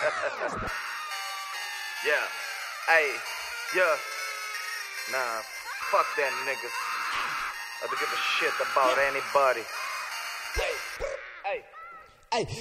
Yeah, hey, yeah. Nah, fuck that niggas. I don't give a shit about anybody. Hey, hey. Hey,